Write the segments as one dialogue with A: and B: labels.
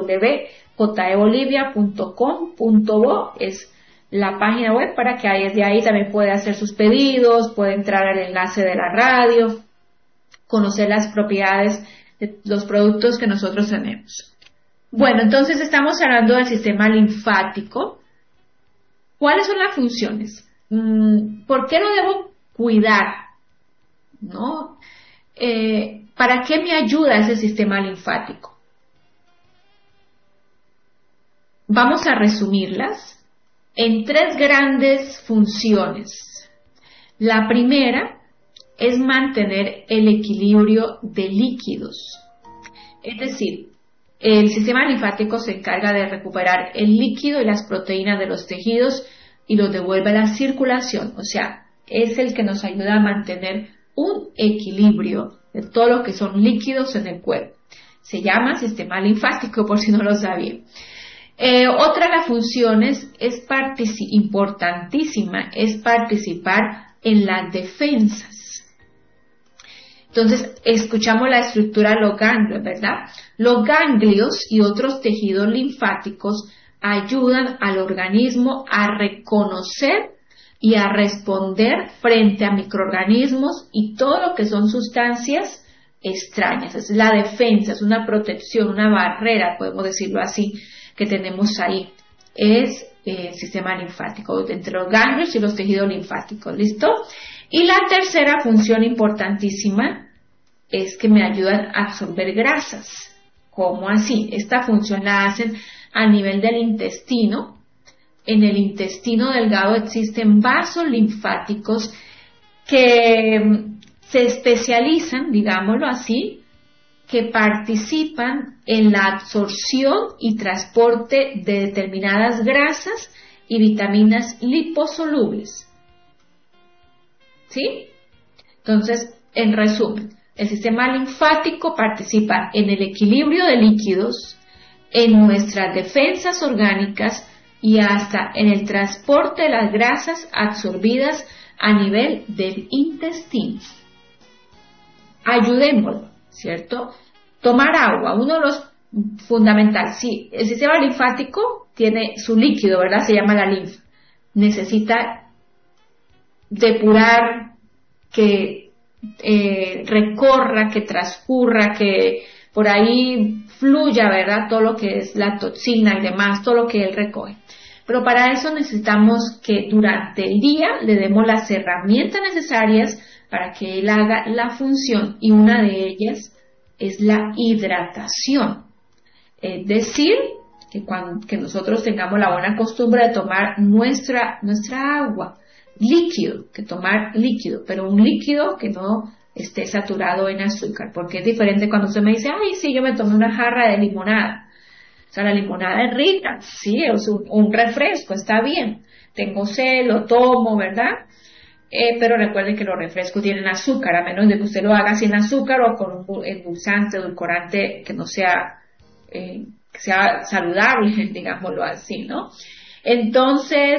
A: www.jbolivia.com.bo es la página web para que desde ahí también puede hacer sus pedidos, puede entrar al enlace de la radio, conocer las propiedades de los productos que nosotros tenemos. Bueno, entonces estamos hablando del sistema linfático. ¿Cuáles son las funciones? ¿Por qué lo debo cuidar? ¿No? ¿Para qué me ayuda ese sistema linfático? Vamos a resumirlas en 3 grandes funciones. La primera es mantener el equilibrio de líquidos. Es decir, el sistema linfático se encarga de recuperar el líquido y las proteínas de los tejidos y los devuelve a la circulación. O sea, es el que nos ayuda a mantener un equilibrio de todo lo que son líquidos en el cuerpo. Se llama sistema linfático, por si no lo sabían. Otra de las funciones es importantísima, es participar en las defensas. Entonces, escuchamos la estructura de los ganglios, ¿verdad? Los ganglios y otros tejidos linfáticos ayudan al organismo a reconocer y a responder frente a microorganismos y todo lo que son sustancias extrañas. Es la defensa, es una protección, una barrera, podemos decirlo así, que tenemos ahí. Es el sistema linfático, entre los ganglios y los tejidos linfáticos, ¿listo? Y la tercera función importantísima es que me ayudan a absorber grasas. ¿Cómo así? Esta función la hacen a nivel del intestino. En el intestino delgado existen vasos linfáticos que se especializan, digámoslo así, que participan en la absorción y transporte de determinadas grasas y vitaminas liposolubles. ¿Sí? Entonces, en resumen, el sistema linfático participa en el equilibrio de líquidos, en nuestras defensas orgánicas y hasta en el transporte de las grasas absorbidas a nivel del intestino. Ayudémoslo, ¿cierto? Tomar agua, uno de los fundamentales. Sí, el sistema linfático tiene su líquido, ¿verdad? Se llama la linfa. Necesita depurar, que recorra, que transcurra, que por ahí fluya, ¿verdad? Todo lo que es la toxina y demás, todo lo que él recoge. Pero para eso necesitamos que durante el día le demos las herramientas necesarias para que él haga la función, y una de ellas es la hidratación. Es decir, que nosotros tengamos la buena costumbre de tomar nuestra agua, líquido, que tomar líquido, pero un líquido que no esté saturado en azúcar, porque es diferente cuando usted me dice, ay, sí, yo me tomé una jarra de limonada. O sea, la limonada es rica, sí, es un refresco, está bien. Tengo sed, lo tomo, ¿verdad? Pero recuerden que los refrescos tienen azúcar, a menos de que usted lo haga sin azúcar o con un endulzante, edulcorante que no sea, que sea saludable, digámoslo así, ¿no? Entonces,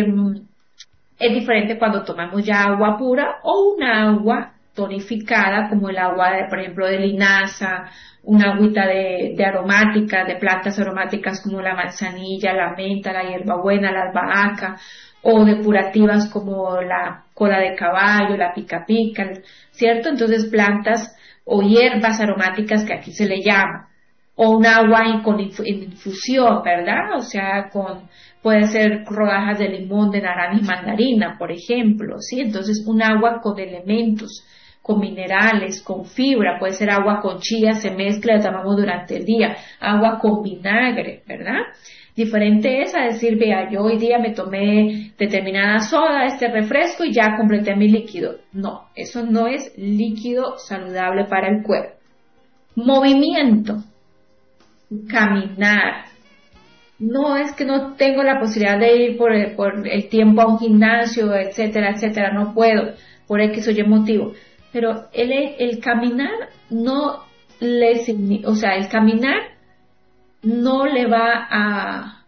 A: es diferente cuando tomamos ya agua pura o un agua tonificada, como el agua, por ejemplo, de linaza, una agüita de aromáticas, de plantas aromáticas como la manzanilla, la menta, la hierbabuena, la albahaca, o depurativas como la cola de caballo, la pica pica, ¿cierto? Entonces plantas o hierbas aromáticas que aquí se le llama, o un agua con infusión, ¿verdad? O sea, puede ser rodajas de limón, de naranja y mandarina, por ejemplo, ¿sí? Entonces un agua con elementos, con minerales, con fibra, puede ser agua con chía, se mezcla, la tomamos durante el día, agua con vinagre, ¿verdad? Diferente es a decir, vea, yo hoy día me tomé determinada soda, este refresco y ya completé mi líquido. No, eso no es líquido saludable para el cuerpo. Movimiento, caminar. No es que no tengo la posibilidad de ir por el tiempo a un gimnasio, etcétera, etcétera, no puedo, por X o Y motivo. Pero el caminar no el caminar no le va a,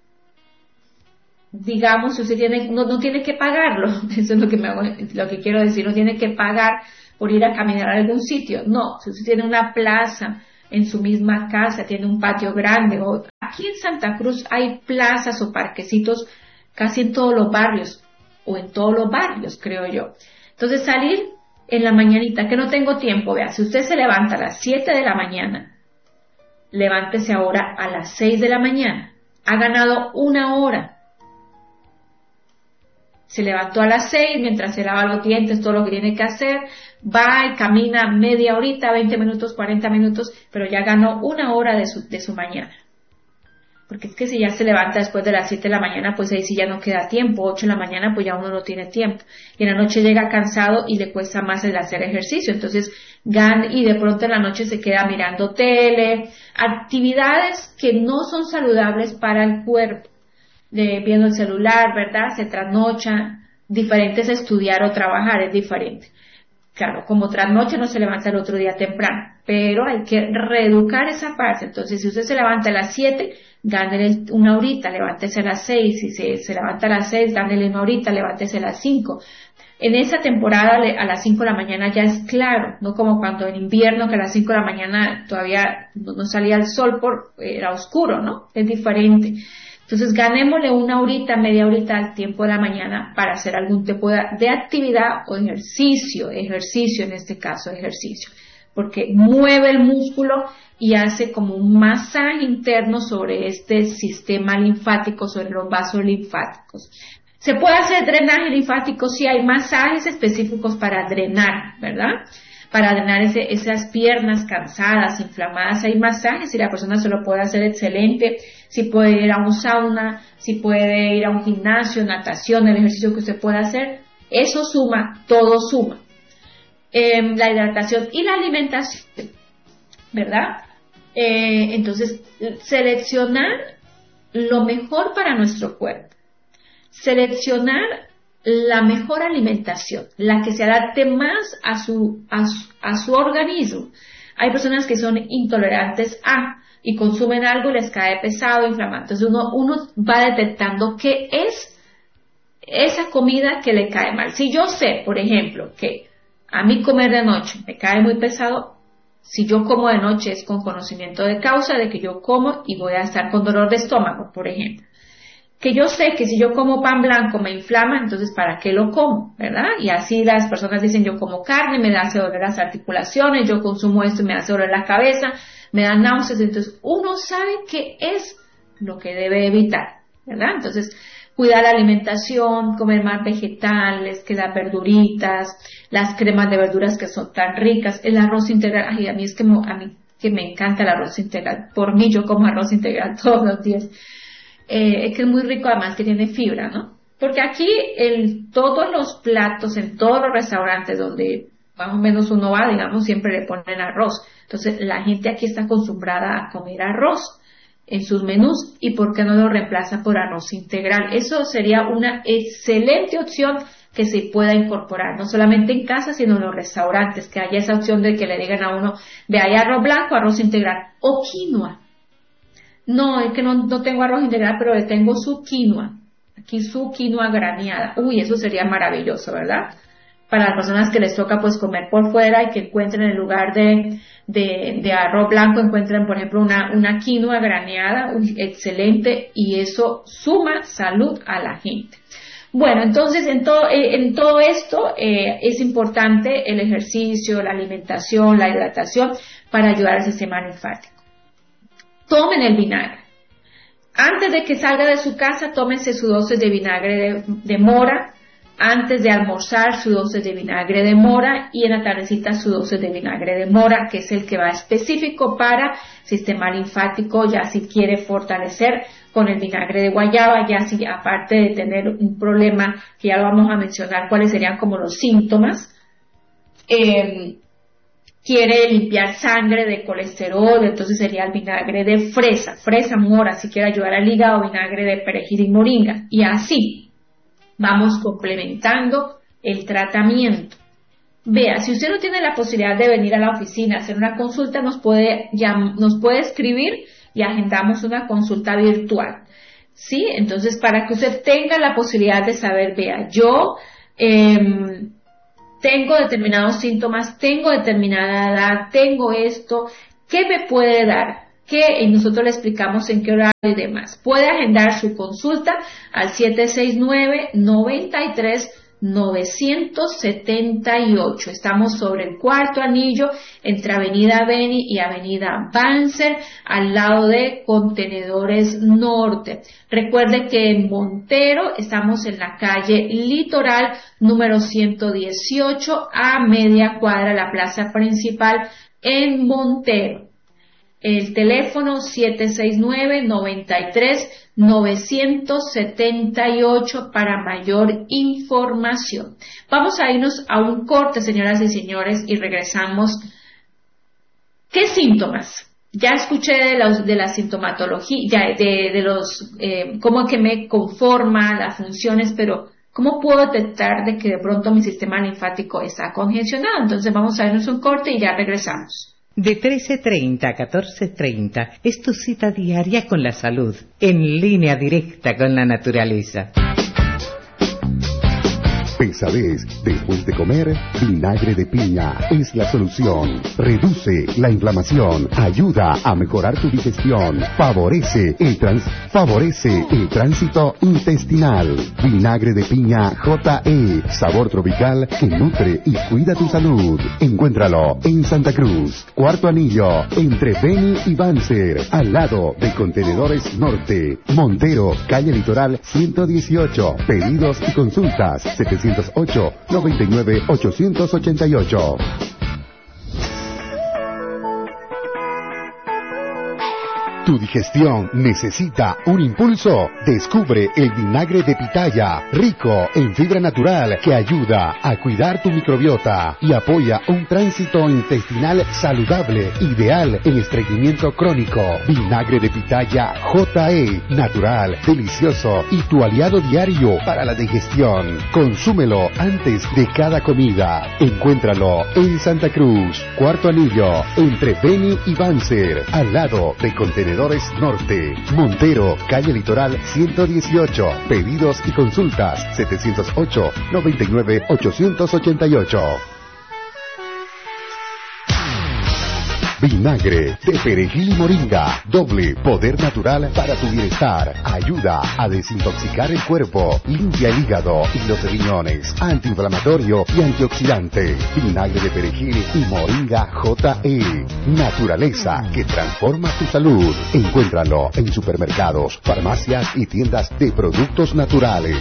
A: digamos, si usted no tiene que pagarlo, eso es lo que quiero decir, no tiene que pagar por ir a caminar a algún sitio, no, si usted tiene una plaza en su misma casa, tiene un patio grande, aquí en Santa Cruz hay plazas o parquecitos casi en todos los barrios, o en todos los barrios, creo yo. Entonces salir en la mañanita, que no tengo tiempo, vea, si usted se levanta a las 7 de la mañana, levántese ahora a las 6 de la mañana, ha ganado 1 hora. Se levantó a las 6 mientras se lava los dientes, todo lo que tiene que hacer, va y camina media horita, 20 minutos, 40 minutos, pero ya ganó 1 hora de su mañana. Porque es que si ya se levanta después de las 7 de la mañana, pues ahí sí ya no queda tiempo, 8 de la mañana pues ya uno no tiene tiempo. Y en la noche llega cansado y le cuesta más el hacer ejercicio, entonces y de pronto en la noche se queda mirando tele, actividades que no son saludables para el cuerpo. Viendo el celular, ¿verdad? Se trasnocha, diferente es estudiar o trabajar, es diferente. Claro, como trasnoche no se levanta el otro día temprano, pero hay que reeducar esa parte. Entonces, si usted se levanta a las 7, gánele 1 horita, levántese a las 6, si se levanta a las 6, gánele 1 horita, levántese a las 5. En esa temporada a las 5 de la mañana ya es claro, no como cuando en invierno que a las 5 de la mañana todavía no salía el sol era oscuro, ¿no? Es diferente. Entonces, ganémosle 1 horita, media horita al tiempo de la mañana para hacer algún tipo de actividad o ejercicio en este caso, ejercicio, porque mueve el músculo y hace como un masaje interno sobre este sistema linfático, sobre los vasos linfáticos. Se puede hacer drenaje linfático si hay masajes específicos para drenar, ¿verdad? Para drenar esas piernas cansadas, inflamadas, hay masajes y la persona se lo puede hacer excelente. Si puede ir a un sauna, si puede ir a un gimnasio, natación, el ejercicio que usted pueda hacer, eso suma, todo suma. La hidratación y la alimentación, ¿verdad? Entonces, seleccionar lo mejor para nuestro cuerpo. Seleccionar la mejor alimentación, la que se adapte más a su organismo. Hay personas que son intolerantes y consumen algo y les cae pesado, inflamado. Entonces uno va detectando qué es esa comida que le cae mal. Si yo sé, por ejemplo, que a mí comer de noche me cae muy pesado, si yo como de noche es con conocimiento de causa de que yo como y voy a estar con dolor de estómago, por ejemplo. Que yo sé que si yo como pan blanco me inflama, entonces ¿para qué lo como? ¿Verdad? Y así las personas dicen, yo como carne, me hace doler las articulaciones, yo consumo esto y me hace doler la cabeza, me dan náuseas. Entonces uno sabe qué es lo que debe evitar, ¿verdad? Entonces cuidar la alimentación, comer más vegetales, que las verduritas, las cremas de verduras que son tan ricas, el arroz integral. Ay, a mí que me encanta el arroz integral. Por mí yo como arroz integral todos los días. Es que es muy rico, además que tiene fibra, ¿no? Porque aquí todos los platos, en todos los restaurantes donde más o menos uno va, digamos, siempre le ponen arroz. Entonces la gente aquí está acostumbrada a comer arroz en sus menús, y ¿por qué no lo reemplaza por arroz integral? Eso sería una excelente opción que se pueda incorporar, no solamente en casa, sino en los restaurantes, que haya esa opción de que le digan a uno, vea, hay arroz blanco, arroz integral o quinoa. No, es que no tengo arroz integral, pero le tengo su quinoa. Aquí su quinoa graneada. Uy, eso sería maravilloso, ¿verdad? Para las personas que les toca pues comer por fuera y que encuentren en lugar de arroz blanco, encuentren por ejemplo una quinoa graneada, excelente, y eso suma salud a la gente. Bueno, entonces en todo esto es importante el ejercicio, la alimentación, la hidratación para ayudar al sistema linfático. Tomen el vinagre. Antes de que salga de su casa, tómense su dosis de vinagre de mora. Antes de almorzar, su dosis de vinagre de mora. Y en la tardecita, su dosis de vinagre de mora, que es el que va específico para sistema linfático, ya si quiere fortalecer con el vinagre de guayaba, ya si aparte de tener un problema, que ya lo vamos a mencionar, cuáles serían como los síntomas, quiere limpiar sangre de colesterol, entonces sería el vinagre de fresa mora, si quiere ayudar al hígado, vinagre de perejil y moringa, y así vamos complementando el tratamiento. Vea, si usted no tiene la posibilidad de venir a la oficina a hacer una consulta, nos puede escribir y agendamos una consulta virtual, ¿sí? Entonces, para que usted tenga la posibilidad de saber, vea, yo tengo determinados síntomas, tengo determinada edad, tengo esto, ¿qué me puede dar? que nosotros le explicamos en qué horario y demás. Puede agendar su consulta al 769-93-978. Estamos sobre el Cuarto Anillo, entre Avenida Beni y Avenida Banzer, al lado de Contenedores Norte. Recuerde que en Montero estamos en la calle Litoral número 118, a media cuadra, la plaza principal en Montero. El teléfono 769-93-978 para mayor información. Vamos a irnos a un corte, señoras y señores, y regresamos. ¿Qué síntomas? Ya escuché de la sintomatología, de los, cómo que me conforma las funciones, pero ¿cómo puedo detectar de que de pronto mi sistema linfático está congestionado? Entonces vamos a irnos a un corte y ya regresamos.
B: De 13:30 a 14:30 es tu cita diaria con la salud, en línea directa con la naturaleza.
C: Pesadez después de comer, vinagre de piña es la solución. Reduce la inflamación, ayuda a mejorar tu digestión, favorece el tránsito intestinal. Vinagre de piña JE, sabor tropical que nutre y cuida tu salud. Encuéntralo en Santa Cruz, Cuarto Anillo, entre Beni y Banzer, al lado de Contenedores Norte. Montero, calle Litoral 118. Pedidos y consultas 708-99-888. ¿Tu digestión necesita un impulso? Descubre el vinagre de pitaya, rico en fibra natural que ayuda a cuidar tu microbiota y apoya un tránsito intestinal saludable, ideal en estreñimiento crónico. Vinagre de pitaya JE, natural, delicioso y tu aliado diario para la digestión. Consúmelo antes de cada comida. Encuéntralo en Santa Cruz, Cuarto Anillo, entre Beni y Banzer, al lado de Contenedores Norte. Montero, calle Litoral 118. Pedidos y consultas 708-99-888. Vinagre de perejil y moringa, doble poder natural para tu bienestar. Ayuda a desintoxicar el cuerpo, limpia el hígado y los riñones, antiinflamatorio y antioxidante. Vinagre de perejil y moringa JE, naturaleza que transforma tu salud. Encuéntralo en supermercados, farmacias y tiendas de productos naturales.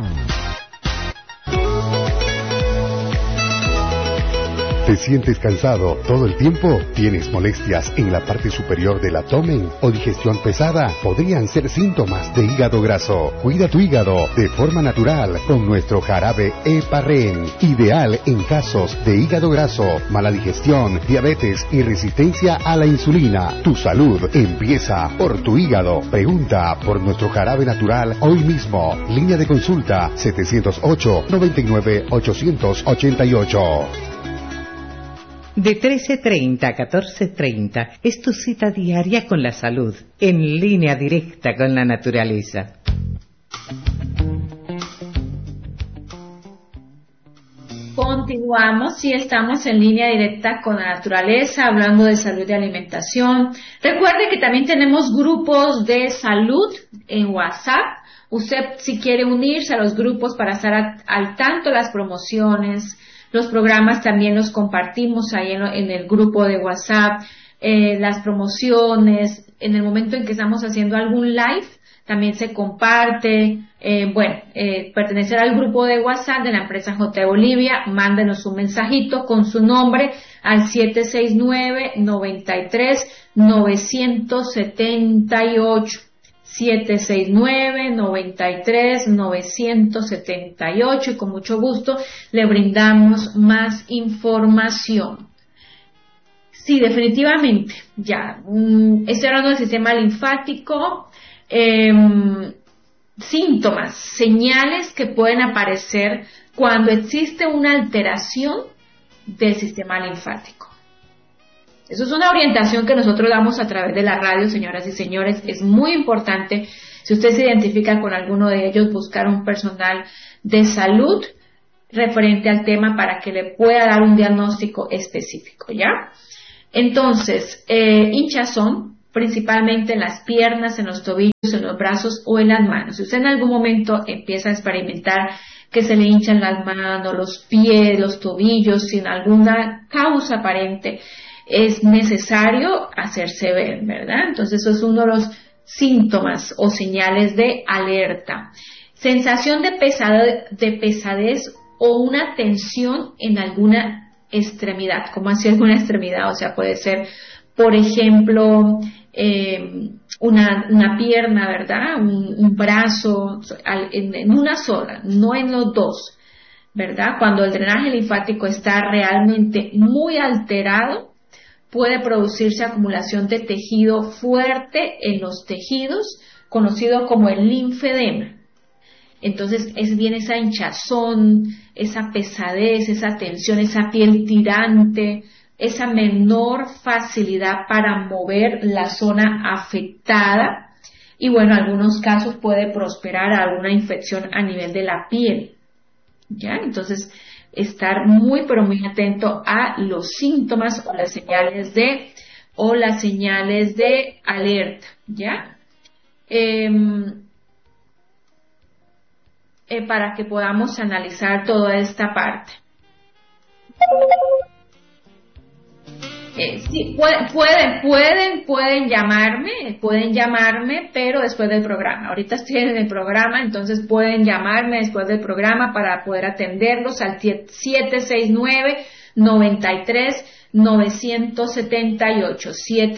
C: ¿Te sientes cansado todo el tiempo? ¿Tienes molestias en la parte superior del abdomen o digestión pesada? Podrían ser síntomas de hígado graso. Cuida tu hígado de forma natural con nuestro jarabe Heparren, ideal en casos de hígado graso, mala digestión, diabetes y resistencia a la insulina. Tu salud empieza por tu hígado. Pregunta por nuestro jarabe natural hoy mismo. Línea de consulta 708-99-888.
B: De 13:30 a 14:30 es tu cita diaria con la salud, en línea directa con la naturaleza.
A: Continuamos y estamos en línea directa con la naturaleza, hablando de salud y alimentación. Recuerde que también tenemos grupos de salud en WhatsApp. Usted, si quiere unirse a los grupos para estar al tanto de las promociones, los programas también los compartimos ahí en el grupo de WhatsApp, las promociones, en el momento en que estamos haciendo algún live, también se comparte. Pertenecer al grupo de WhatsApp de la empresa J. Bolivia, mándenos un mensajito con su nombre al 769-93-978. 769-93-978 y con mucho gusto le brindamos más información. Sí, definitivamente, ya, estoy hablando del sistema linfático, síntomas, señales que pueden aparecer cuando existe una alteración del sistema linfático. Eso es una orientación que nosotros damos a través de la radio, señoras y señores. Es muy importante, si usted se identifica con alguno de ellos, buscar un personal de salud referente al tema para que le pueda dar un diagnóstico específico, ¿ya? Entonces, hinchazón, principalmente en las piernas, en los tobillos, en los brazos o en las manos. Si usted en algún momento empieza a experimentar que se le hinchan las manos, los pies, los tobillos, sin alguna causa aparente, es necesario hacerse ver, ¿verdad? Entonces eso es uno de los síntomas o señales de alerta. Sensación de pesadez o una tensión en alguna extremidad. ¿Cómo así alguna extremidad? O sea, puede ser, por ejemplo, una pierna, ¿verdad? Un brazo, en una sola, no en los dos, ¿verdad? Cuando el drenaje linfático está realmente muy alterado, puede producirse acumulación de tejido fuerte en los tejidos, conocido como el linfedema. Entonces es bien esa hinchazón, esa pesadez, esa tensión, esa piel tirante, esa menor facilidad para mover la zona afectada y bueno, en algunos casos puede prosperar alguna infección a nivel de la piel. ¿Ya? Entonces, estar muy pero muy atento a los síntomas o las señales de alerta, ¿ya? Para que podamos analizar toda esta parte. Sí, pueden llamarme, pero después del programa. Ahorita estoy en el programa, entonces pueden llamarme después del programa para poder atenderlos al 769-93-978,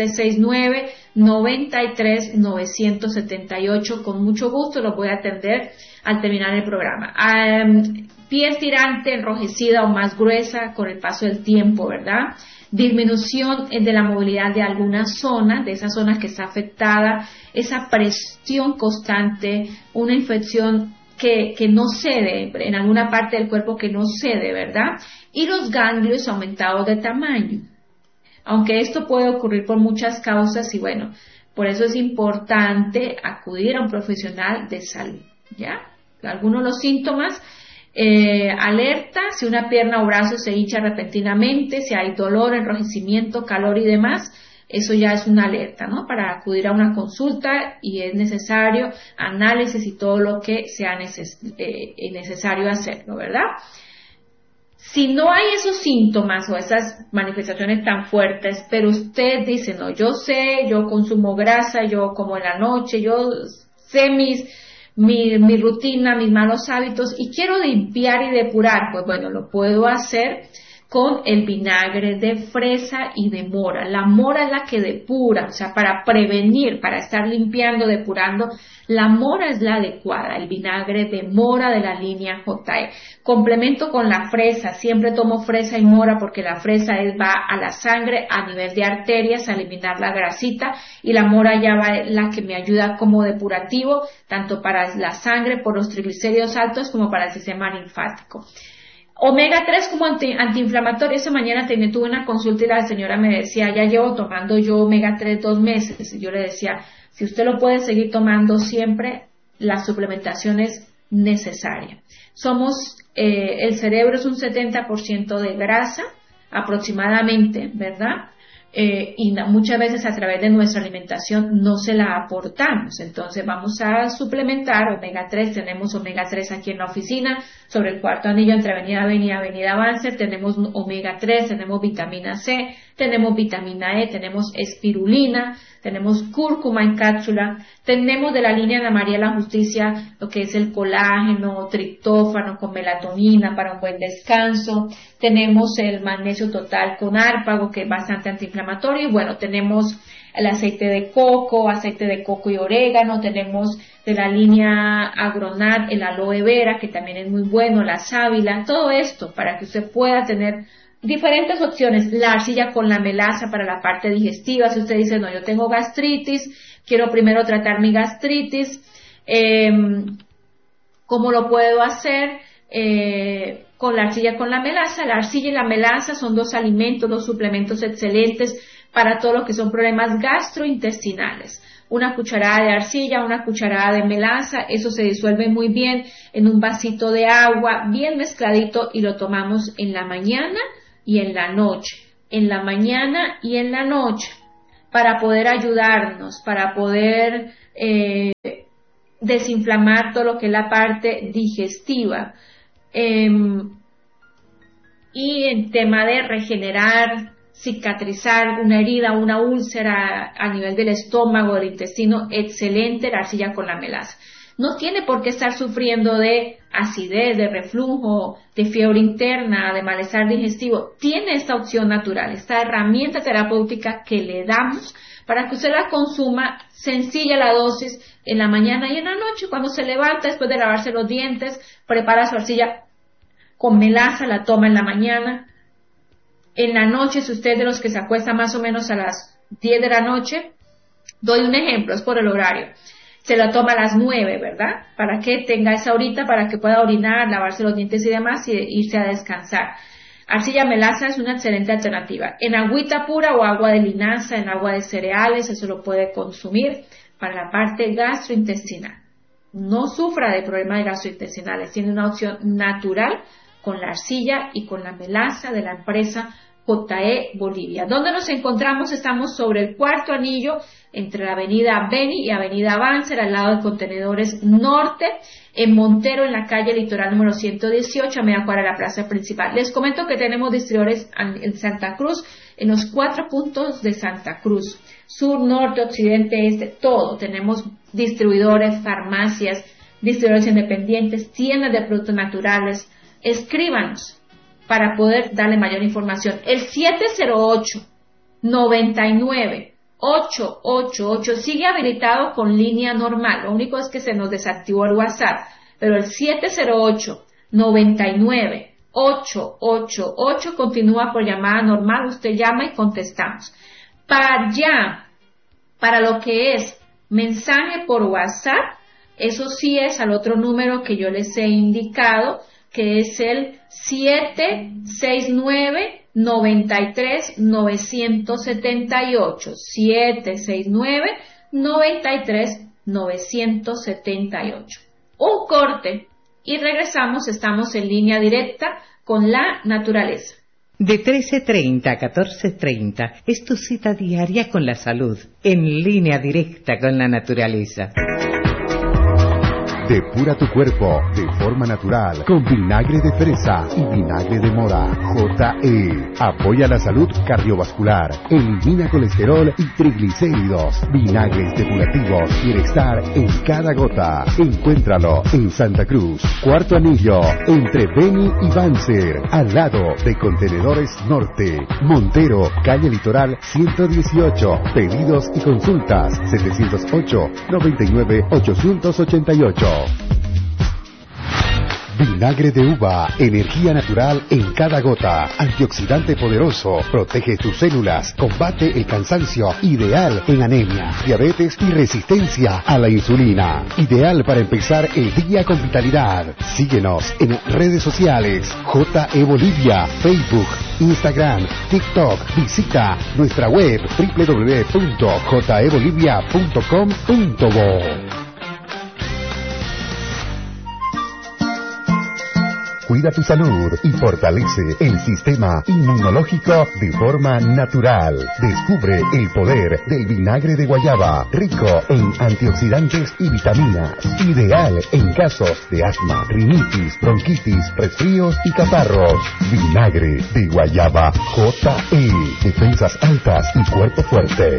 A: 769-93-978. Con mucho gusto los voy a atender al terminar el programa. Piel tirante, enrojecida o más gruesa con el paso del tiempo, ¿verdad? Disminución de la movilidad de alguna zona, de esa zona que está afectada, esa presión constante, una infección que no cede, en alguna parte del cuerpo que no cede, ¿verdad? Y los ganglios aumentados de tamaño. Aunque esto puede ocurrir por muchas causas y bueno, por eso es importante acudir a un profesional de salud, ¿ya? Algunos de los síntomas: alerta, si una pierna o brazo se hincha repentinamente, si hay dolor, enrojecimiento, calor y demás, eso ya es una alerta, ¿no? Para acudir a una consulta y es necesario análisis y todo lo que sea necesario hacerlo, ¿verdad? Si no hay esos síntomas o esas manifestaciones tan fuertes, pero usted dice, no, yo sé, yo consumo grasa, yo como en la noche, yo sé mi rutina, mis malos hábitos y quiero limpiar y depurar, pues bueno, lo puedo hacer con el vinagre de fresa y de mora. La mora es la que depura, o sea, para prevenir, para estar limpiando, depurando, la mora es la adecuada, el vinagre de mora de la línea JE. Complemento con la fresa, siempre tomo fresa y mora porque la fresa va a la sangre a nivel de arterias, a eliminar la grasita, y la mora ya va la que me ayuda como depurativo, tanto para la sangre por los triglicéridos altos como para el sistema linfático. Omega 3 como antiinflamatorio. Esa mañana tuve una consulta y la señora me decía, ya llevo tomando yo omega 3 2 meses. Y yo le decía, si usted lo puede seguir tomando siempre, la suplementación es necesaria. El cerebro es un 70% de grasa, aproximadamente, ¿verdad? Y muchas veces a través de nuestra alimentación no se la aportamos. Entonces vamos a suplementar omega 3. Tenemos omega 3 aquí en la oficina, sobre el cuarto anillo entre Avenida Avance. Tenemos omega 3, tenemos vitamina C, tenemos vitamina E, tenemos espirulina, tenemos cúrcuma en cápsula, tenemos de la línea Ana María la Justicia lo que es el colágeno, triptófano con melatonina para un buen descanso, tenemos el magnesio total con árpago que es bastante antiinflamatorio y bueno, tenemos el aceite de coco y orégano, tenemos de la línea Agronat el aloe vera que también es muy bueno, la sábila, todo esto para que usted pueda tener diferentes opciones. La arcilla con la melaza para la parte digestiva, si usted dice, no, yo tengo gastritis, quiero primero tratar mi gastritis, ¿cómo lo puedo hacer? Con la arcilla con la melaza. La arcilla y la melaza son dos suplementos excelentes para todo lo que son problemas gastrointestinales. Una cucharada de arcilla, una cucharada de melaza, eso se disuelve muy bien en un vasito de agua, bien mezcladito y lo tomamos en la mañana y en la noche, para poder ayudarnos, para poder desinflamar todo lo que es la parte digestiva. Y en tema de regenerar, cicatrizar una herida, una úlcera a nivel del estómago, del intestino, excelente la arcilla con la melaza. No tiene por qué estar sufriendo de acidez, de reflujo, de fiebre interna, de malestar digestivo. Tiene esta opción natural, esta herramienta terapéutica que le damos para que usted la consuma, sencilla la dosis, en la mañana y en la noche. Cuando se levanta, después de lavarse los dientes, prepara su arcilla con melaza, la toma en la mañana. En la noche, si usted es de los que se acuesta más o menos a las 10 de la noche, doy un ejemplo, es por el horario. Se la toma a las 9, ¿verdad? Para que tenga esa horita, para que pueda orinar, lavarse los dientes y demás, y irse a descansar. Arcilla melaza es una excelente alternativa. En agüita pura o agua de linaza, en agua de cereales, eso lo puede consumir para la parte gastrointestinal. No sufra de problemas gastrointestinales, tiene una opción natural con la arcilla y con la melaza de la empresa JE Bolivia. ¿Dónde nos encontramos? Estamos sobre el Cuarto Anillo, entre la avenida Beni y avenida Banzer, al lado de Contenedores Norte, en Montero, en la calle Litoral número 118, a media cuadra de la plaza principal. Les comento que tenemos distribuidores en Santa Cruz, en los 4 puntos de Santa Cruz, sur, norte, occidente, este, todo. Tenemos distribuidores, farmacias, distribuidores independientes, tiendas de productos naturales. Escríbanos para poder darle mayor información. El 708-99-888 sigue habilitado con línea normal. Lo único es que se nos desactivó el WhatsApp. Pero el 708-99-888 continúa por llamada normal. Usted llama y contestamos. Para lo que es mensaje por WhatsApp, eso sí es al otro número que yo les he indicado, que es el 769-93-978, 769-93-978. Un corte y regresamos, estamos en línea directa con la naturaleza.
B: De 13:30 a 14:30 es tu cita diaria con la salud, en línea directa con la naturaleza.
C: Depura tu cuerpo de forma natural con vinagre de fresa y vinagre de mora. JE. Apoya la salud cardiovascular. Elimina colesterol y triglicéridos. Vinagres depurativos. Bienestar en cada gota. Encuéntralo en Santa Cruz. Cuarto Anillo. Entre Beni y Banzer. Al lado de Contenedores Norte. Montero. Calle Litoral 118. Pedidos y consultas. 708-99-888. Vinagre de uva, energía natural en cada gota, antioxidante poderoso, protege tus células, combate el cansancio, ideal en anemia, diabetes y resistencia a la insulina, ideal para empezar el día con vitalidad. Síguenos en redes sociales, JE Bolivia, Facebook, Instagram, TikTok. Visita nuestra web www.jebolivia.com.bo. Cuida tu salud y fortalece el sistema inmunológico de forma natural. Descubre el poder del vinagre de guayaba, rico en antioxidantes y vitaminas, ideal en casos de asma, rinitis, bronquitis, resfríos y catarros. Vinagre de guayaba JE, defensas altas y cuerpo fuerte.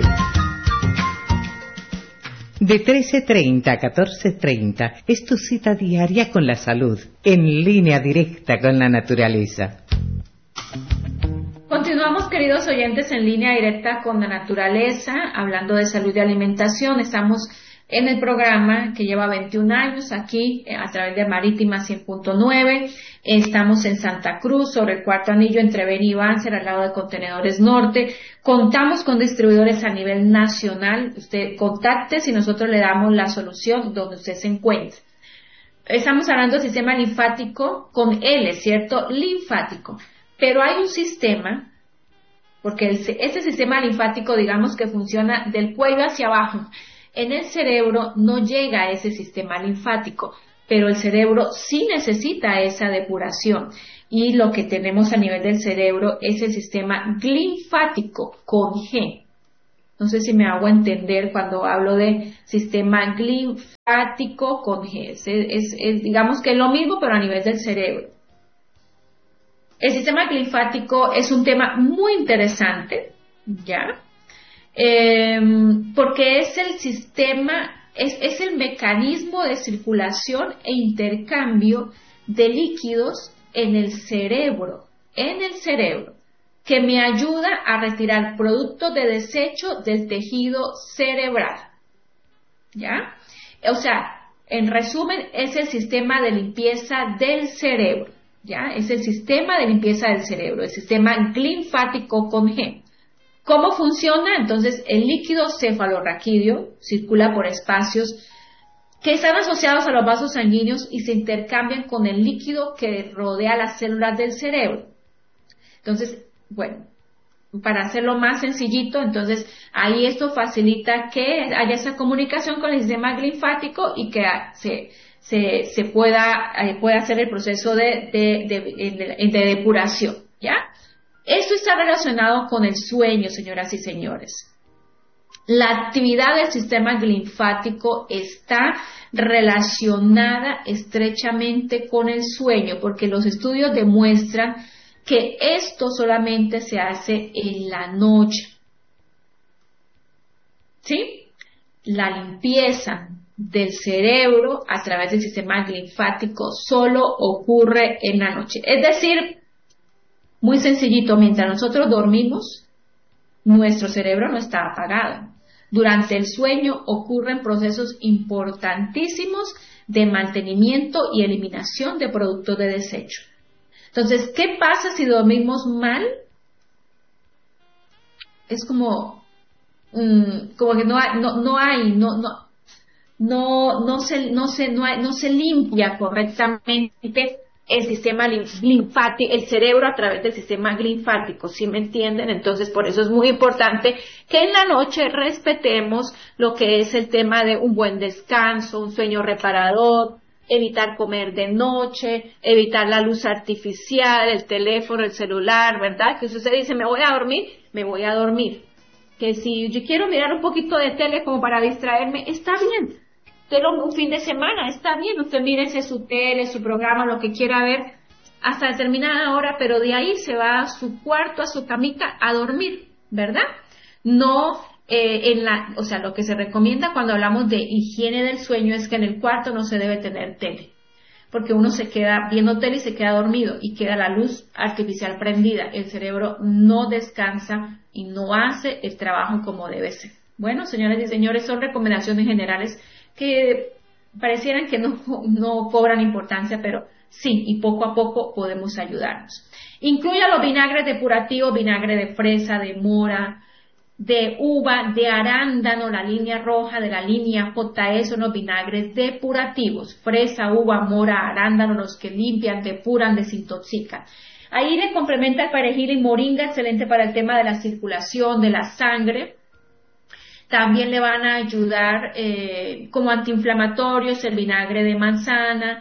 B: De 13:30 a 14:30 es tu cita diaria con la salud, en línea directa con la naturaleza.
A: Continuamos, queridos oyentes, en línea directa con la naturaleza, hablando de salud y alimentación. Estamos en el programa que lleva 21 años aquí a través de Marítima 100.9. Estamos en Santa Cruz, sobre el Cuarto Anillo, entre Beni y Banzer, al lado de Contenedores Norte. Contamos con distribuidores a nivel nacional. Usted contacte si nosotros le damos la solución donde usted se encuentre. Estamos hablando del sistema linfático con L, ¿cierto? Linfático. Pero hay un sistema, porque este sistema linfático, digamos que funciona del cuello hacia abajo. En el cerebro no llega a ese sistema linfático, pero el cerebro sí necesita esa depuración. Y lo que tenemos a nivel del cerebro es el sistema linfático con G. No sé si me hago entender cuando hablo de sistema linfático con G. Digamos que es lo mismo, pero a nivel del cerebro. El sistema linfático es un tema muy interesante, ¿ya? Porque es el sistema, es el mecanismo de circulación e intercambio de líquidos en el cerebro, que me ayuda a retirar productos de desecho del tejido cerebral, ¿ya? O sea, en resumen, es el sistema de limpieza del cerebro, ¿ya? Es el sistema de limpieza del cerebro, el sistema linfático con G. ¿Cómo funciona? Entonces, el líquido cefalorraquídeo circula por espacios que están asociados a los vasos sanguíneos y se intercambian con el líquido que rodea las células del cerebro. Entonces, bueno, para hacerlo más sencillito, entonces ahí esto facilita que haya esa comunicación con el sistema linfático y que se pueda hacer el proceso de depuración, ¿ya? Esto está relacionado con el sueño, señoras y señores. La actividad del sistema linfático está relacionada estrechamente con el sueño, porque los estudios demuestran que esto solamente se hace en la noche. ¿Sí? La limpieza del cerebro a través del sistema linfático solo ocurre en la noche. Es decir, muy sencillito, mientras nosotros dormimos, nuestro cerebro no está apagado. Durante el sueño ocurren procesos importantísimos de mantenimiento y eliminación de productos de desecho. Entonces, ¿qué pasa si dormimos mal? Es como que no se limpia correctamente el sistema linfático, el cerebro a través del sistema linfático, ¿sí me entienden? Entonces, por eso es muy importante que en la noche respetemos lo que es el tema de un buen descanso, un sueño reparador, evitar comer de noche, evitar la luz artificial, el teléfono, el celular, ¿verdad? Que usted dice, me voy a dormir. Que si yo quiero mirar un poquito de tele como para distraerme, está bien. Usted un fin de semana, está bien, usted mírese su tele, su programa, lo que quiera ver hasta determinada hora, pero de ahí se va a su cuarto, a su camita a dormir, ¿verdad? No o sea, lo que se recomienda cuando hablamos de higiene del sueño es que en el cuarto no se debe tener tele, porque uno se queda viendo tele y se queda dormido y queda la luz artificial prendida. El cerebro no descansa y no hace el trabajo como debe ser. Bueno, señoras y señores, son recomendaciones generales que parecieran que no cobran importancia, pero sí, y poco a poco podemos ayudarnos. Incluya los vinagres depurativos, vinagre de fresa, de mora, de uva, de arándano, la línea roja de la línea JE son los vinagres depurativos, fresa, uva, mora, arándano, los que limpian, depuran, desintoxican. Ahí le complementa el perejil y moringa, excelente para el tema de la circulación, de la sangre. También le van a ayudar como antiinflamatorios el vinagre de manzana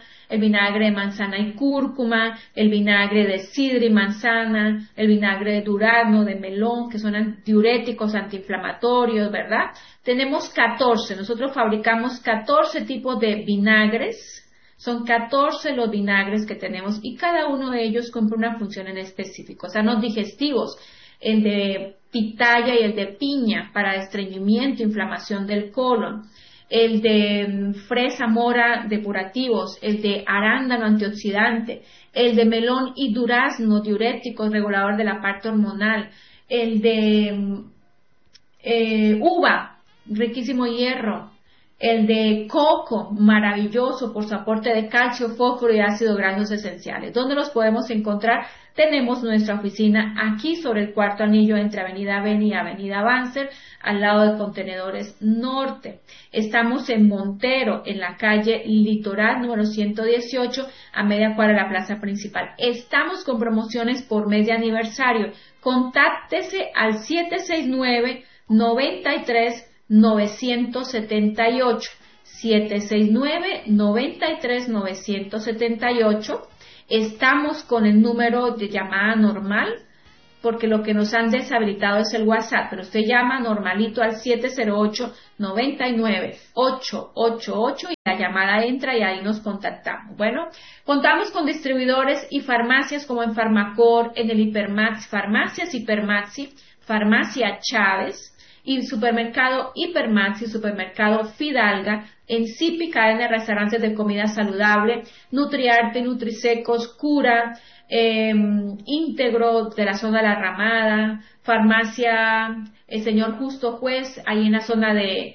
A: y cúrcuma, el vinagre de sidra y manzana, el vinagre de durazno, de melón, que son diuréticos, antiinflamatorios, ¿verdad? Tenemos 14, nosotros fabricamos 14 tipos de vinagres, son 14 los vinagres que tenemos y cada uno de ellos cumple una función en específico. O sea, los digestivos, el de pitaya y el de piña para estreñimiento, inflamación del colon, el de fresa, mora, depurativos, el de arándano, antioxidante, el de melón y durazno, diurético, regulador de la parte hormonal, el de uva, riquísimo hierro, el de coco, maravilloso por su aporte de calcio, fósforo y ácidos grasos esenciales. ¿Dónde los podemos encontrar? Tenemos nuestra oficina aquí sobre el cuarto anillo entre Avenida Beni y Avenida Banzer, al lado de Contenedores Norte. Estamos en Montero, en la calle Litoral número 118, a media cuadra de la plaza principal. Estamos con promociones por mes de aniversario. Contáctese al 769-93-978, 769-93-978. Estamos con el número de llamada normal porque lo que nos han deshabilitado es el WhatsApp, pero usted llama normalito al 708-99-888 y la llamada entra y ahí nos contactamos. Bueno, contamos con distribuidores y farmacias como en Farmacor, en el Hipermax, Farmacias Hipermaxi, Farmacia Chávez, y Supermercado Hipermaxi, Supermercado Fidalga, en Zipi, cadena de restaurantes de comida saludable, Nutriarte, Nutrisecos, Cura, Íntegro de la zona de la Ramada, Farmacia El Señor Justo Juez, ahí en la zona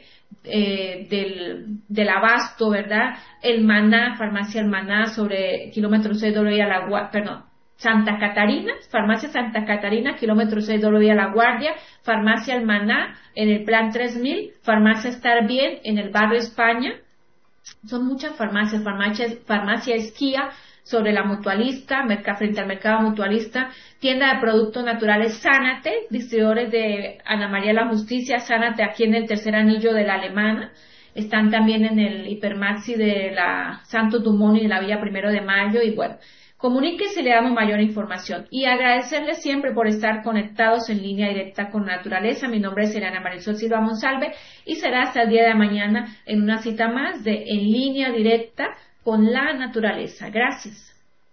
A: del Abasto, ¿verdad? El Maná, Farmacia El Maná, sobre kilómetro 6 de Santa Catarina, Farmacia Santa Catarina, kilómetro 6 de La Guardia, Farmacia El Maná, en el Plan 3000, Farmacia Estar Bien, en el barrio España. Son muchas farmacias, Farmacia Esquía, sobre la Mutualista, frente al mercado Mutualista, tienda de productos naturales Sánate, distribuidores de Ana María la Justicia, Sánate aquí en el tercer anillo de la Alemana, están también en el Hipermaxi de la Santo Dumont y de la Villa 1 de Mayo, y bueno, comuníquese y le damos mayor información. Y agradecerles siempre por estar conectados en línea directa con la naturaleza. Mi nombre es Eliana Marisol Silva Monsalve y será hasta el día de mañana en una cita más de En Línea Directa con la naturaleza. Gracias.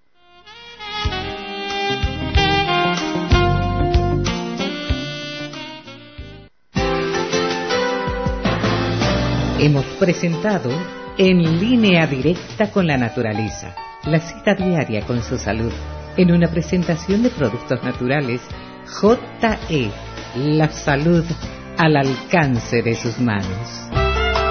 B: Hemos presentado En Línea Directa con la Naturaleza, la cita diaria con su salud, en una presentación de productos naturales JE, la salud al alcance de sus manos.